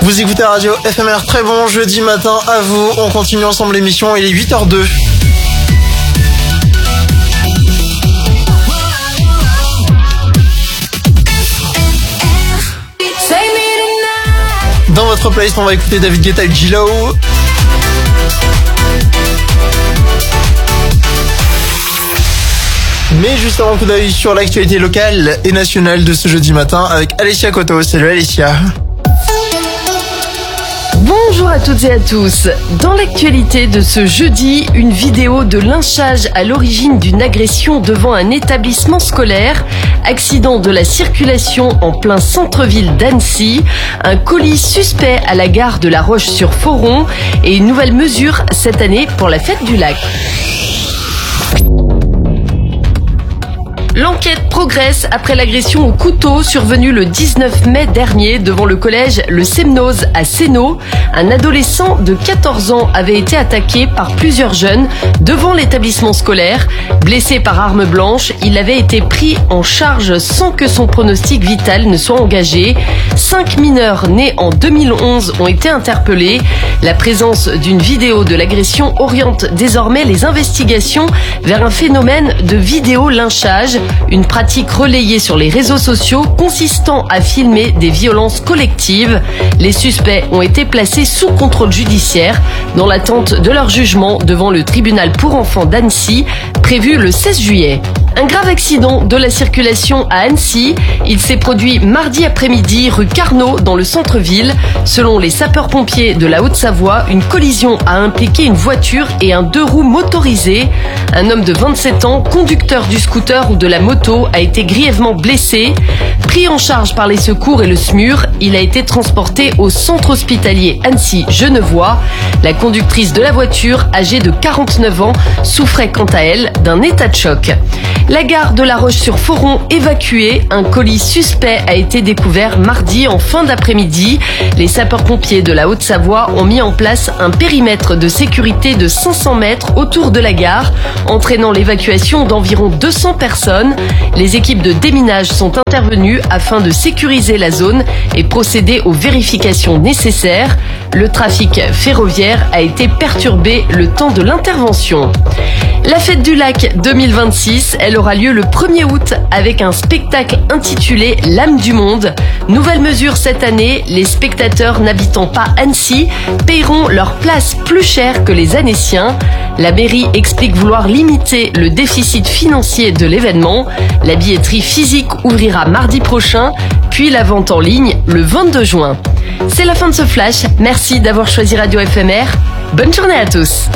Vous écoutez Radio FMR, très bon jeudi matin à vous. On continue ensemble l'émission, il est 8h02. Dans votre playlist, on va écouter David Guetta et J-Lo. Mais juste avant, coup d'œil sur l'actualité locale et nationale de ce jeudi matin avec Alessia Coto. Salut Alessia. Bonjour à toutes et à tous. Dans l'actualité de ce jeudi, une vidéo de lynchage à l'origine d'une agression devant un établissement scolaire, accident de la circulation en plein centre-ville d'Annecy, un colis suspect à la gare de La Roche-sur-Foron et une nouvelle mesure cette année pour la fête du lac. L'enquête progresse après l'agression au couteau survenue le 19 mai dernier devant le collège Le Semnoz à Sénaux. Un adolescent de 14 ans avait été attaqué par plusieurs jeunes devant l'établissement scolaire. Blessé par arme blanche, il avait été pris en charge sans que son pronostic vital ne soit engagé. 5 mineurs nés en 2011 ont été interpellés. La présence d'une vidéo de l'agression oriente désormais les investigations vers un phénomène de vidéo-lynchage. Une pratique relayée sur les réseaux sociaux consistant à filmer des violences collectives. Les suspects ont été placés sous contrôle judiciaire dans l'attente de leur jugement devant le tribunal pour enfants d'Annecy, prévu le 16 juillet. Un grave accident de la circulation à Annecy. Il s'est produit mardi après-midi rue Carnot dans le centre-ville. Selon les sapeurs-pompiers de la Haute-Savoie, une collision a impliqué une voiture et un 2 roues motorisé. Un homme de 27 ans, conducteur du scooter ou de la moto, a été grièvement blessé. Pris en charge par les secours et le SMUR, il a été transporté au centre hospitalier Annecy-Genevois. La conductrice de la voiture, âgée de 49 ans, souffrait quant à elle d'un état de choc. La gare de La Roche-sur-Foron évacuée, un colis suspect a été découvert mardi en fin d'après-midi. Les sapeurs-pompiers de la Haute-Savoie ont mis en place un périmètre de sécurité de 500 mètres autour de la gare, entraînant l'évacuation d'environ 200 personnes. Les équipes de déminage sont intervenues afin de sécuriser la zone et procéder aux vérifications nécessaires. Le trafic ferroviaire a été perturbé le temps de l'intervention. La fête du lac 2026, elle aura lieu le 1er août avec un spectacle intitulé L'âme du monde. Nouvelle mesure cette année, les spectateurs n'habitant pas Annecy paieront leur place plus cher que les Annéciens. La mairie explique vouloir limiter le déficit financier de l'événement. La billetterie physique ouvrira mardi prochain, puis la vente en ligne le 22 juin. C'est la fin de ce flash. Merci d'avoir choisi Radio FMR. Bonne journée à tous.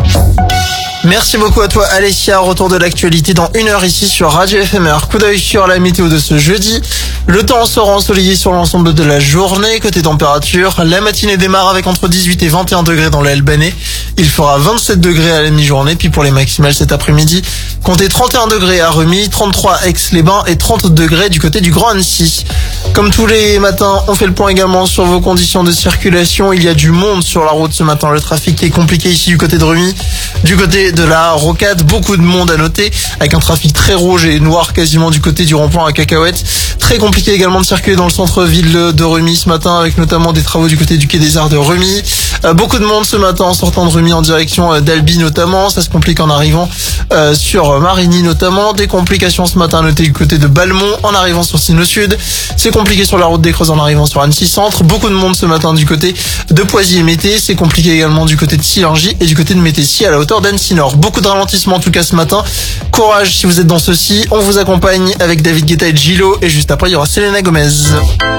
Merci beaucoup à toi Alessia, retour de l'actualité dans 1 heure ici sur Radio FMR. Coup d'œil sur la météo de ce jeudi. Le temps sera ensoleillé sur l'ensemble de la journée. Côté température, la matinée démarre avec entre 18 et 21 degrés dans le Albanais. Il fera 27 degrés à la mi-journée. Puis pour les maximales cet après-midi, comptez 31 degrés à Remy, 33 à Aix-les-Bains et 30 degrés du côté du Grand Annecy. Comme tous les matins, on fait le point également sur vos conditions de circulation. Il y a du monde sur la route ce matin. Le trafic est compliqué ici du côté de Remy. Du côté de la Rocade, beaucoup de monde à noter, avec un trafic très rouge et noir quasiment du côté du rond-point à Cacahuètes. Très compliqué également de circuler dans le centre-ville de Remy ce matin, avec notamment des travaux du côté du quai des Arts de Remy. Beaucoup de monde ce matin en sortant de Remy en direction d'Albi notamment. Ça se complique en arrivant sur Marigny notamment. Des complications ce matin à noter du côté de Balmont en arrivant sur Sino Sud. C'est compliqué sur la route des Creuses en arrivant sur Annecy Centre. Beaucoup de monde ce matin du côté de Poisy et Mété. C'est compliqué également du côté de Sillingy et du côté de Métessy à la hauteur d'Annecy Nord. Beaucoup de ralentissements en tout cas ce matin. Courage si vous êtes dans ceci. On vous accompagne avec David Guetta et J-Lo et juste après il y aura Selena Gomez.